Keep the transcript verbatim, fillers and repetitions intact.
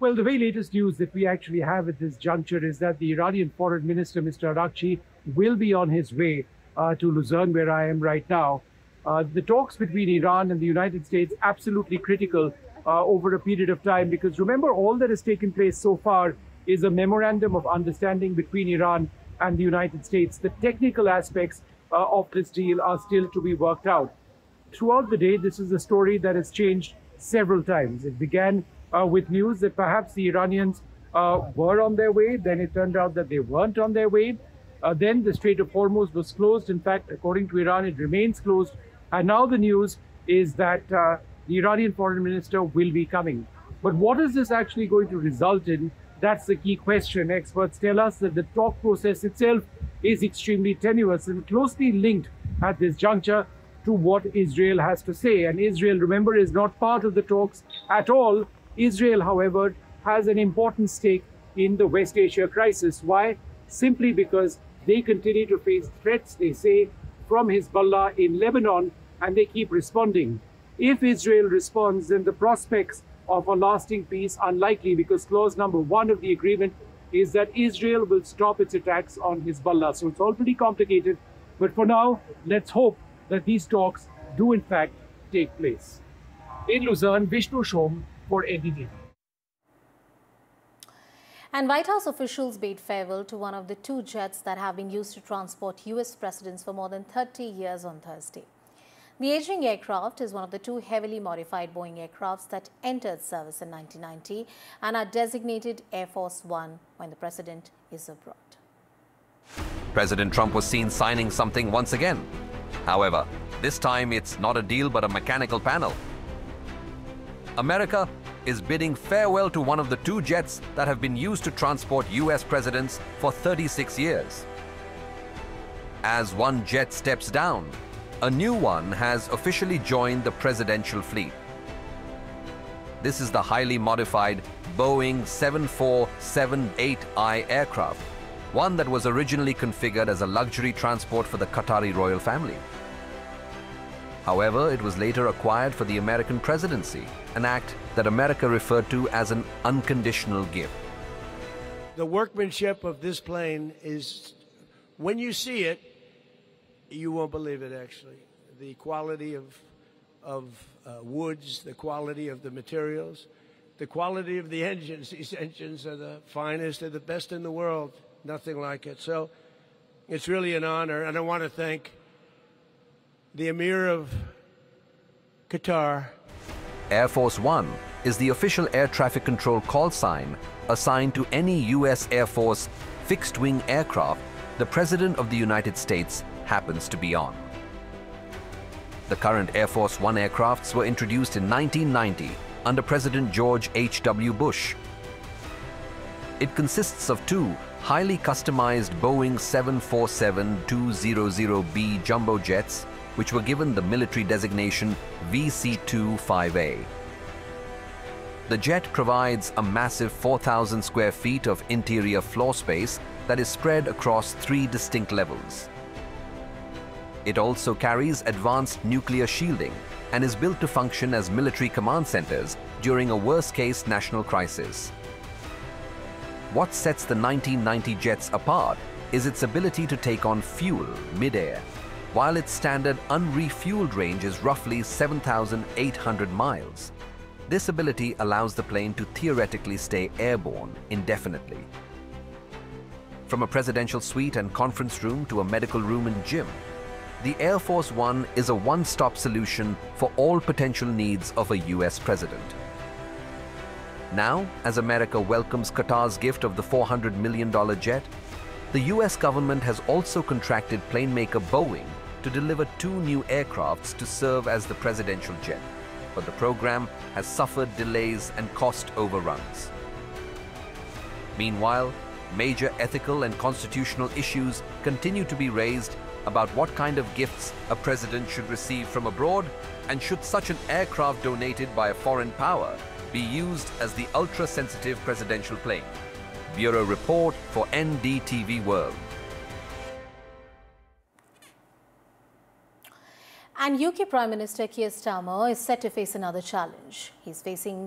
Well, the very latest news that we actually have at this juncture is that the Iranian Foreign Minister, Mister Araghchi, will be on his way uh, to Lausanne, where I am right now. Uh, the talks between Iran and the United States absolutely critical uh, over a period of time, because remember, all that has taken place so far is a memorandum of understanding between Iran and the United States. The technical aspects uh, of this deal are still to be worked out. Throughout the day, this is a story that has changed several times. It began uh, with news that perhaps the Iranians uh, were on their way. Then it turned out that they weren't on their way. Uh, then the Strait of Hormuz was closed. In fact, according to Iran, it remains closed. And now the news is that uh, the Iranian foreign minister will be coming. But what is this actually going to result in? That's the key question. Experts tell us that the talk process itself is extremely tenuous and closely linked at this juncture to what Israel has to say. And Israel, remember, is not part of the talks at all. Israel, however, has an important stake in the West Asia crisis. Why? Simply because they continue to face threats, they say, from Hezbollah in Lebanon, and they keep responding. If Israel responds, then the prospects of a lasting peace are unlikely, because clause number one of the agreement is that Israel will stop its attacks on Hezbollah. So it's all pretty complicated. But for now, let's hope that these talks do in fact take place. In Lausanne, Vishnu Shom for N D T V. And White House officials bade farewell to one of the two jets that have been used to transport U S presidents for more than thirty years on Thursday. The aging aircraft is one of the two heavily modified Boeing aircrafts that entered service in nineteen ninety and are designated Air Force One when the president is abroad. President Trump was seen signing something once again. However, this time it's not a deal but a mechanical panel. America is bidding farewell to one of the two jets that have been used to transport U S presidents for thirty-six years. As one jet steps down, a new one has officially joined the presidential fleet. This is the highly modified Boeing seven four seven eight I aircraft, one that was originally configured as a luxury transport for the Qatari royal family. However, it was later acquired for the American presidency, an act that America referred to as an unconditional gift. The workmanship of this plane is, when you see it, you won't believe it, actually. The quality of, of uh, woods, the quality of the materials, the quality of the engines. These engines are the finest, they're the best in the world, nothing like it. So it's really an honor, and I want to thank the Emir of Qatar. Air Force One is the official air traffic control call sign assigned to any U S Air Force fixed-wing aircraft the President of the United States happens to be on. The current Air Force One aircrafts were introduced in nineteen ninety under President George H W Bush. It consists of two highly customized Boeing seven four seven two hundred B jumbo jets, which were given the military designation V C twenty-five A. The jet provides a massive four thousand square feet of interior floor space that is spread across three distinct levels. It also carries advanced nuclear shielding and is built to function as military command centers during a worst-case national crisis. What sets the nineteen ninety jets apart is its ability to take on fuel mid-air, while its standard unrefueled range is roughly seven thousand eight hundred miles. This ability allows the plane to theoretically stay airborne indefinitely. From a presidential suite and conference room to a medical room and gym, the Air Force One is a one-stop solution for all potential needs of a U S president. Now, as America welcomes Qatar's gift of the four hundred million dollar jet, the U S government has also contracted plane maker Boeing to deliver two new aircrafts to serve as the presidential jet, but the program has suffered delays and cost overruns. Meanwhile, major ethical and constitutional issues continue to be raised about what kind of gifts a president should receive from abroad, and should such an aircraft donated by a foreign power be used as the ultra-sensitive presidential plane. Bureau Report for N D T V World. And U K Prime Minister Keir Starmer is set to face another challenge. He's facing